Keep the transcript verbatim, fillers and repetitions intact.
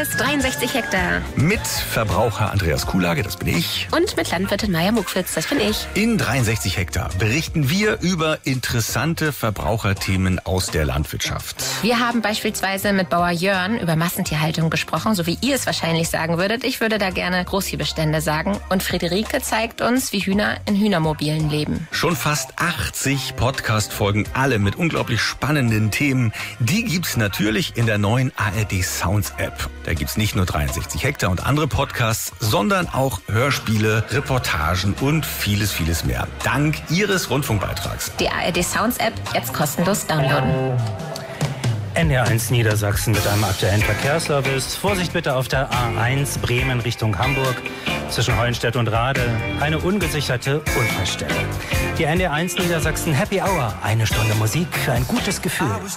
ist dreiundsechzig Hektar. Mit Verbraucher Andreas Kuhlage, das bin ich. Und mit Landwirtin Maja Muckwitz, das bin ich. In dreiundsechzig Hektar berichten wir über interessante Verbraucherthemen aus der Landwirtschaft. Wir haben beispielsweise mit Bauer Jörn über Massentierhaltung gesprochen, so wie ihr es wahrscheinlich sagen würdet. Ich würde da gerne Großviehbestände sagen. Und Friederike zeigt uns, wie Hühner in Hühnermobilen leben. Schon fast achtzig Podcast-Folgen, alle mit unglaublich spannenden Themen. Die gibt's natürlich in der neuen A R D Sounds App. Da gibt's nicht nur dreiundsechzig Hektar und andere Podcasts, sondern auch Hörspiele, Reportagen und vieles, vieles mehr. Dank Ihres Rundfunkbeitrags. Die A R D Sounds App jetzt kostenlos downloaden. N D R eins Niedersachsen mit einem aktuellen Verkehrsservice. Vorsicht bitte auf der A eins Bremen Richtung Hamburg. Zwischen Heuenstedt und Rade eine ungesicherte Unfallstelle. Die N D R eins Niedersachsen Happy Hour. Eine Stunde Musik für ein gutes Gefühl.